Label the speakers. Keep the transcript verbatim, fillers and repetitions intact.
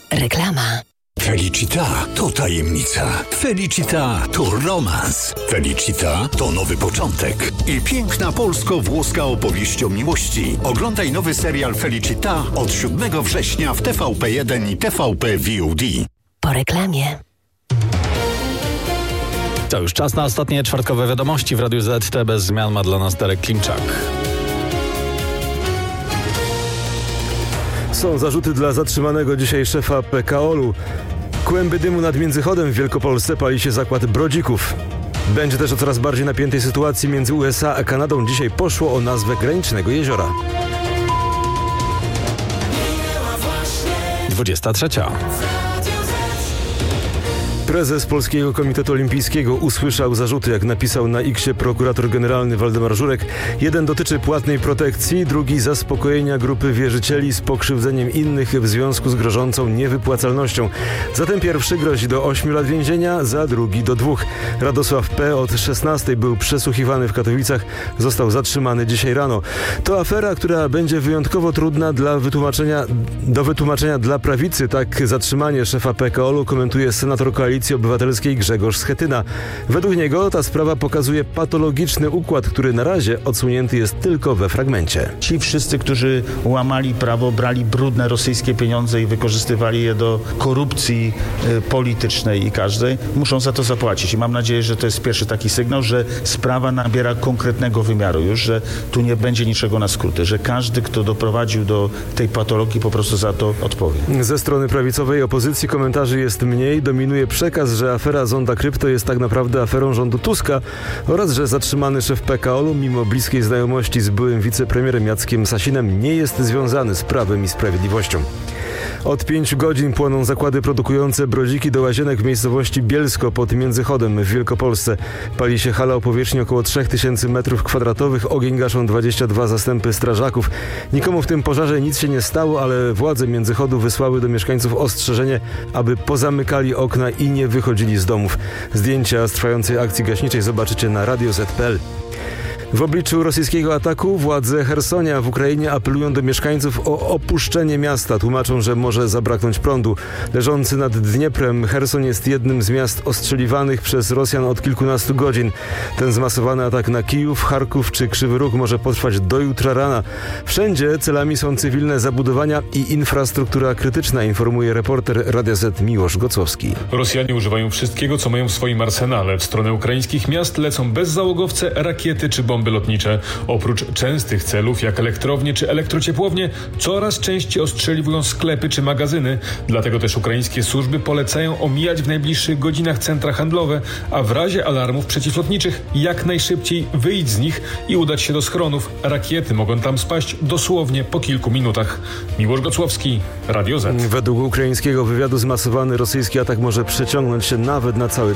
Speaker 1: Reklama.
Speaker 2: Felicita to tajemnica. Felicita to romans. Felicita to nowy początek i piękna polsko-włoska opowieść o miłości. Oglądaj nowy serial Felicita od siódmego września w T V P jeden i T V P V O D.
Speaker 1: Po reklamie.
Speaker 3: To już czas na ostatnie czwartkowe wiadomości w Radiu Z T. Bez zmian ma dla nas Darek Klimczak.
Speaker 4: Są zarzuty dla zatrzymanego dzisiaj szefa P K O L-u. Kłęby dymu nad Międzychodem w Wielkopolsce pali się zakład Brodzików. Będzie też o coraz bardziej napiętej sytuacji między U S A a Kanadą. Dzisiaj poszło o nazwę granicznego jeziora.
Speaker 3: dwudziesta trzecia.
Speaker 4: Prezes Polskiego Komitetu Olimpijskiego usłyszał zarzuty, jak napisał na X-ie prokurator generalny Waldemar Żurek. Jeden dotyczy płatnej protekcji, drugi zaspokojenia grupy wierzycieli z pokrzywdzeniem innych w związku z grożącą niewypłacalnością. Za ten pierwszy grozi do ośmiu lat więzienia, za drugi do dwóch. Radosław P. od szesnastej był przesłuchiwany w Katowicach, został zatrzymany dzisiaj rano. To afera, która będzie wyjątkowo trudna dla wytłumaczenia, do wytłumaczenia dla prawicy. Tak zatrzymanie szefa P K O L-u komentuje senator Koalicji Obywatelskiej Grzegorz Schetyna. Według niego ta sprawa pokazuje patologiczny układ, który na razie odsunięty jest tylko we fragmencie.
Speaker 5: Ci wszyscy, którzy łamali prawo, brali brudne rosyjskie pieniądze i wykorzystywali je do korupcji y, politycznej i każdej, muszą za to zapłacić. I mam nadzieję, że to jest pierwszy taki sygnał, że sprawa nabiera konkretnego wymiaru już, że tu nie będzie niczego na skróty, że każdy, kto doprowadził do tej patologii, po prostu za to odpowie.
Speaker 4: Ze strony prawicowej opozycji komentarzy jest mniej, dominuje przekaz, że afera Zonda Krypto jest tak naprawdę aferą rządu Tuska oraz, że zatrzymany szef P K O L-u mimo bliskiej znajomości z byłym wicepremierem Jackiem Sasinem nie jest związany z Prawem i Sprawiedliwością. Od pięciu godzin płoną zakłady produkujące brodziki do łazienek w miejscowości Bielsko pod Międzychodem w Wielkopolsce. Pali się hala o powierzchni około trzy tysiące metrów kwadratowych. Ogień gaszą dwadzieścia dwa zastępy strażaków. Nikomu w tym pożarze nic się nie stało, ale władze Międzychodu wysłały do mieszkańców ostrzeżenie, aby pozamykali okna i nie wychodzili z domów. Zdjęcia z trwającej akcji gaśniczej zobaczycie na radio zet kropka pe el. W obliczu rosyjskiego ataku władze Chersonia w Ukrainie apelują do mieszkańców o opuszczenie miasta. Tłumaczą, że może zabraknąć prądu. Leżący nad Dnieprem, Cherson jest jednym z miast ostrzeliwanych przez Rosjan od kilkunastu godzin. Ten zmasowany atak na Kijów, Charków czy Krzywy Róg może potrwać do jutra rana. Wszędzie celami są cywilne zabudowania i infrastruktura krytyczna, informuje reporter Radia Z Miłosz Gocłowski.
Speaker 6: Rosjanie używają wszystkiego, co mają w swoim arsenale. W stronę ukraińskich miast lecą bezzałogowce, rakiety czy bomby lotnicze. Oprócz częstych celów jak elektrownie czy elektrociepłownie, coraz częściej ostrzeliwują sklepy czy magazyny. Dlatego też ukraińskie służby polecają omijać w najbliższych godzinach centra handlowe, a w razie alarmów przeciwlotniczych jak najszybciej wyjść z nich i udać się do schronów. Rakiety mogą tam spaść dosłownie po kilku minutach. Miłosz Gocłowski, Radio Z.
Speaker 4: Według ukraińskiego wywiadu zmasowany rosyjski atak może przeciągnąć się nawet na cały